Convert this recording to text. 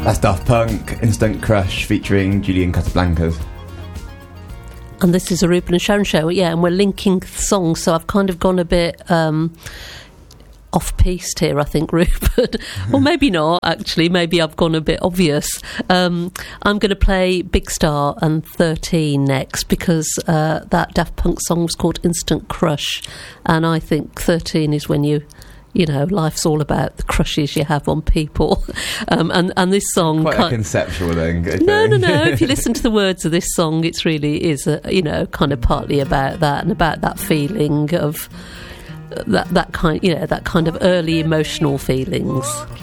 That's Daft Punk, Instant Crush, featuring Julian Casablancas. And this is a Reuben and Sharon show, yeah, and we're linking songs, so I've kind of gone a bit off-piste here, I think, Rupert. Or maybe not, actually. Maybe I've gone a bit obvious. I'm going to play Big Star and 13 next, because that Daft Punk song was called Instant Crush, and I think 13 is when you know, life's all about the crushes you have on people. And this song... Quite a conceptual thing, I think. No. If you listen to the words of this song, it really is, kind of partly about that, and about that feeling of... that kind of early emotional feelings.